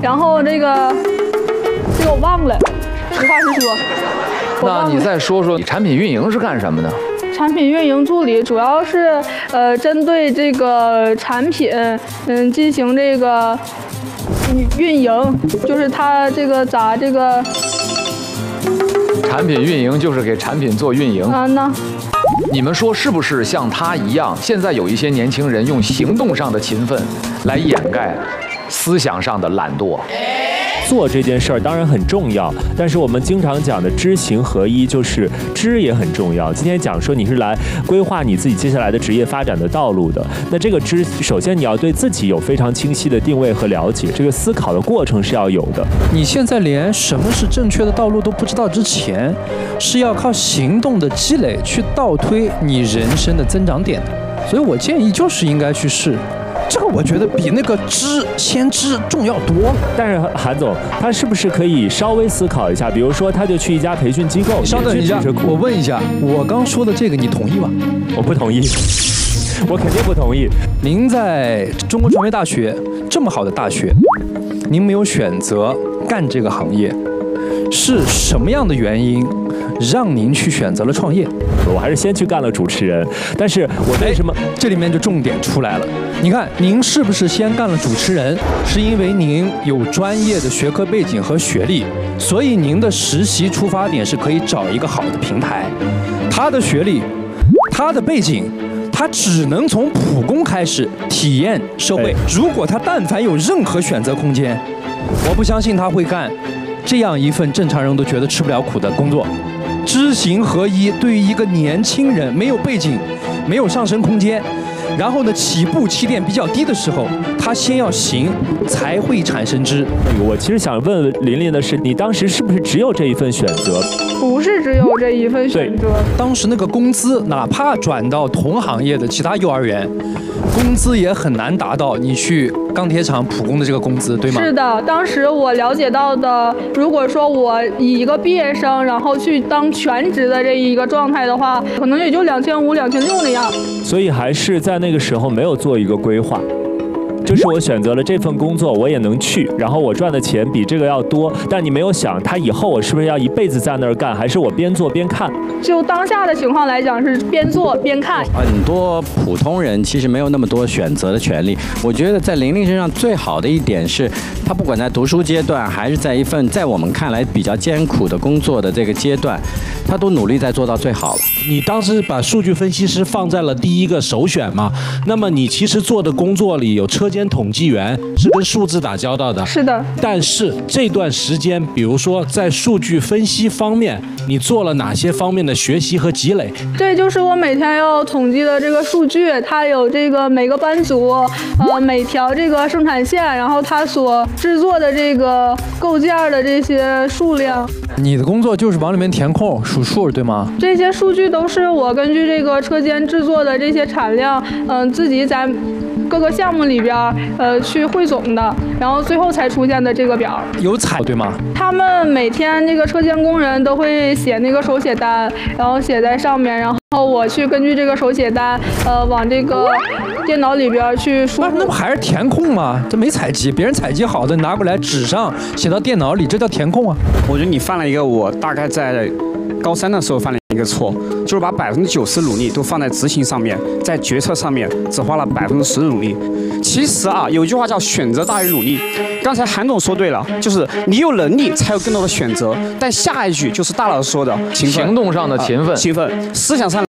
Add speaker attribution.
Speaker 1: 然后这个我忘了，实话实说。
Speaker 2: 那你再说说，你产品运营是干什么的？
Speaker 1: 产品运营助理主要是针对这个产品进行这个运营，就是它这个咋这个。
Speaker 2: 产品运营就是给产品做运营
Speaker 1: 啊呢。
Speaker 2: 你们说是不是像他一样？现在有一些年轻人用行动上的勤奋来掩盖思想上的懒惰。
Speaker 3: 做这件事儿当然很重要，但是我们经常讲的知行合一，就是知也很重要。今天讲说你是来规划你自己接下来的职业发展的道路的，那这个知，首先你要对自己有非常清晰的定位和了解，这个思考的过程是要有的。
Speaker 4: 你现在连什么是正确的道路都不知道之前，是要靠行动的积累去倒推你人生的增长点的。所以我建议就是应该去试。这个我觉得比那个先知重要多了。
Speaker 3: 但是韩总，他是不是可以稍微思考一下？比如说，他就去一家培训机构。
Speaker 4: 稍等一下，我问一下，我刚说的这个你同意吗？
Speaker 3: 我不同意，我肯定不同意。
Speaker 4: 您在中国传媒大学这么好的大学，您没有选择干这个行业，是什么样的原因让您去选择了创业？
Speaker 3: 我还是先去干了主持人，但是我为什么？
Speaker 4: 这里面就重点出来了。你看，您是不是先干了主持人？是因为您有专业的学科背景和学历，所以您的实习出发点是可以找一个好的平台。他的学历，他的背景，他只能从普工开始体验社会。如果他但凡有任何选择空间，我不相信他会干这样一份正常人都觉得吃不了苦的工作。知行合一，对于一个年轻人没有背景、没有上升空间，然后呢起步起点比较低的时候，他先要行，才会产生知。
Speaker 3: 我其实想问琳琳的是，你当时是不是只有这一份选择？
Speaker 1: 不是只有这一份选择。
Speaker 4: 当时那个工资，哪怕转到同行业的其他幼儿园，工资也很难达到你去钢铁厂普工的这个工资，对吗？
Speaker 1: 是的，当时我了解到的，如果说我以一个毕业生，然后去当全职的这一个状态的话，可能也就2500、2600那样。
Speaker 3: 所以还是在那个时候没有做一个规划。就是我选择了这份工作，我也能去，然后我赚的钱比这个要多，但你没有想他以后我是不是要一辈子在那儿干，还是我边做边看？
Speaker 1: 就当下的情况来讲，是边做边看。
Speaker 5: 很多普通人其实没有那么多选择的权利。我觉得在琳琳身上最好的一点是，她不管在读书阶段，还是在一份在我们看来比较艰苦的工作的这个阶段，她都努力在做到最好了。
Speaker 6: 你当时把数据分析师放在了第一个首选嘛？那么你其实做的工作里有车间统计员，是跟数字打交道的。
Speaker 1: 是的。
Speaker 6: 但是这段时间，比如说在数据分析方面，你做了哪些方面的学习和积累？
Speaker 1: 这就是我每天要统计的这个数据，它有这个每个班组，每条这个生产线，然后它所制作的这个构件的这些数量。
Speaker 4: 你的工作就是往里面填空数数，对吗？
Speaker 1: 这些数据都是我根据这个车间制作的这些产量，自己在各个项目里边去汇总的，然后最后才出现的这个表。
Speaker 4: 有彩对吗？
Speaker 1: 他们每天这个车间工人都会写那个手写单，然后写在上面，然后我去根据这个手写单，往这个电脑里边去输入。
Speaker 4: 那不还是填空吗？这没采集，别人采集好的拿过来纸上写到电脑里，这叫填空啊。
Speaker 7: 我觉得你犯了一个我大概在高3的时候犯了一个错，就是把90%努力都放在执行上面，在决策上面只花了10%的努力。其实啊，有一句话叫选择大于努力。刚才韩总说对了，就是你有能力才有更多的选择。但下一句就是大佬说的勤奋，
Speaker 2: 行动上的勤奋，
Speaker 7: 勤奋，思想上